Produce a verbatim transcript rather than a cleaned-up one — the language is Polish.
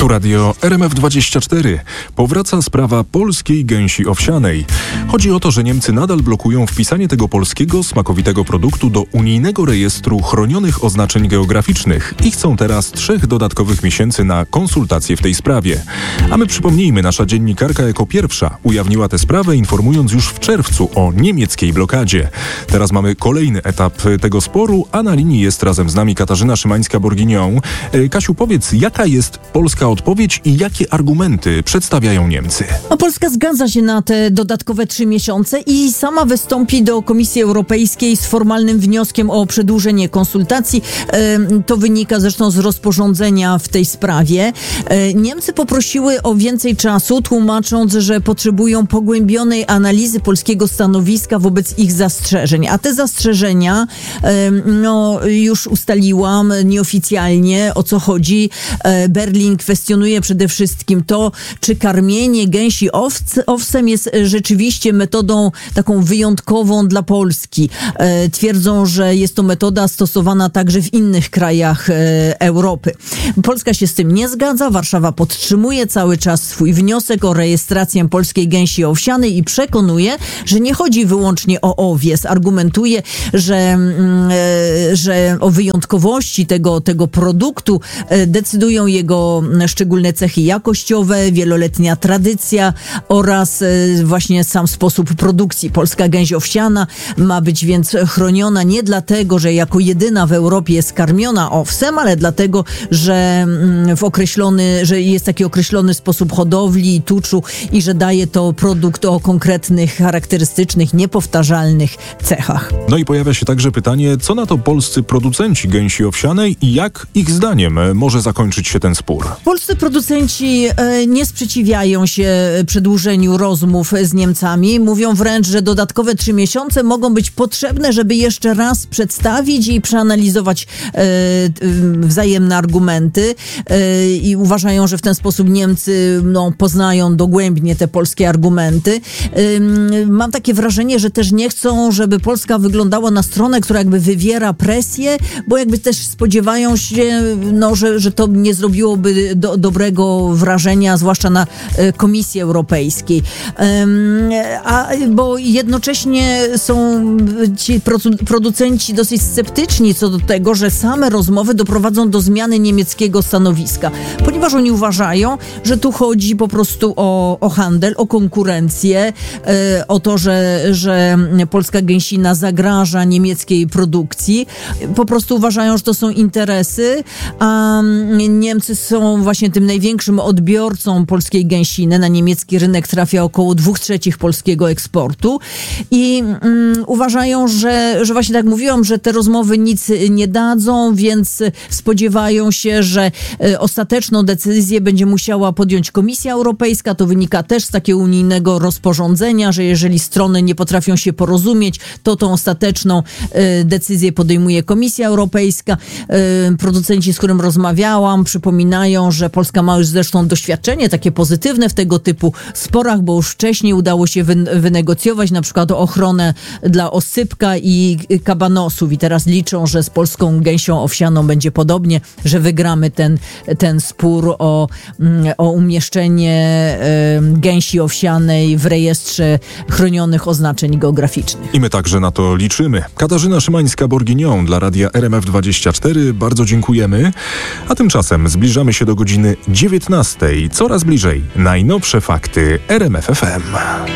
Tu radio R M F dwadzieścia cztery. Powraca sprawa polskiej gęsi owsianej. Chodzi o to, że Niemcy nadal blokują wpisanie tego polskiego, smakowitego produktu do unijnego rejestru chronionych oznaczeń geograficznych i chcą teraz trzech dodatkowych miesięcy na konsultacje w tej sprawie. A my przypomnijmy, nasza dziennikarka jako pierwsza ujawniła tę sprawę, informując już w czerwcu o niemieckiej blokadzie. Teraz mamy kolejny etap tego sporu, a na linii jest razem z nami Katarzyna Szymańska-Bourguignon. Kasiu, powiedz, jaka jest polska odpowiedź i jakie argumenty przedstawiają Niemcy? No, Polska zgadza się na te dodatkowe trzy miesiące i sama wystąpi do Komisji Europejskiej z formalnym wnioskiem o przedłużenie konsultacji. To wynika zresztą z rozporządzenia w tej sprawie. Niemcy poprosiły o więcej czasu, tłumacząc, że potrzebują pogłębionej analizy polskiego stanowiska wobec ich zastrzeżeń. A te zastrzeżenia, no już ustaliłam nieoficjalnie, o co chodzi. Berlin kwestionuje przede wszystkim to, czy karmienie gęsi owc- owsem jest rzeczywiście metodą taką wyjątkową dla Polski. E, twierdzą, że jest to metoda stosowana także w innych krajach e, Europy. Polska się z tym nie zgadza. Warszawa podtrzymuje cały czas swój wniosek o rejestrację polskiej gęsi owsianej i przekonuje, że nie chodzi wyłącznie o owies. Argumentuje, że, e, że o wyjątkowości tego, tego produktu e, decydują jego szczególne cechy jakościowe, wieloletnia tradycja oraz właśnie sam sposób produkcji. Polska gęś owsiana ma być więc chroniona nie dlatego, że jako jedyna w Europie jest karmiona owsem, ale dlatego, że w określony, że jest taki określony sposób hodowli i tuczu i że daje to produkt o konkretnych, charakterystycznych, niepowtarzalnych cechach. No i pojawia się także pytanie, co na to polscy producenci gęsi owsianej i jak ich zdaniem może zakończyć się ten spór? Polscy producenci e, nie sprzeciwiają się przedłużeniu rozmów z Niemcami. Mówią wręcz, że dodatkowe trzy miesiące mogą być potrzebne, żeby jeszcze raz przedstawić i przeanalizować e, wzajemne argumenty e, i uważają, że w ten sposób Niemcy no, poznają dogłębnie te polskie argumenty. E, mam takie wrażenie, że też nie chcą, żeby Polska wyglądała na stronę, która jakby wywiera presję, bo jakby też spodziewają się, no, że, że to nie zrobiłoby do, dobrego wrażenia, zwłaszcza na e, Komisji Europejskiej. Um, a, bo jednocześnie są ci producenci dosyć sceptyczni co do tego, że same rozmowy doprowadzą do zmiany niemieckiego stanowiska. Ponieważ oni uważają, że tu chodzi po prostu o, o handel, o konkurencję, e, o to, że, że polska gęsina zagraża niemieckiej produkcji. Po prostu uważają, że to są interesy, a Niemcy są właśnie tym największym odbiorcą polskiej gęsiny. Na niemiecki rynek trafia około dwóch trzecich polskiego eksportu i um, uważają, że, że właśnie tak mówiłam, że te rozmowy nic nie dadzą, więc spodziewają się, że e, ostateczną decyzję będzie musiała podjąć Komisja Europejska. To wynika też z takiego unijnego rozporządzenia, że jeżeli strony nie potrafią się porozumieć, to tą ostateczną e, decyzję podejmuje Komisja Europejska. E, producenci, z którym rozmawiałam, przypominają, że Polska ma już zresztą doświadczenie takie pozytywne w tego typu sporach, bo już wcześniej udało się wy- wynegocjować na przykład ochronę dla oscypka i kabanosów i teraz liczą, że z polską gęsią owsianą będzie podobnie, że wygramy ten, ten spór o, o umieszczenie y, gęsi owsianej w rejestrze chronionych oznaczeń geograficznych. I my także na to liczymy. Katarzyna Szymańska-Bourguignon dla radia R M F dwadzieścia cztery. Bardzo dziękujemy. A tymczasem zbliżamy się do godziny dziewiętnastej. Coraz bliżej. Najnowsze fakty R M F F M.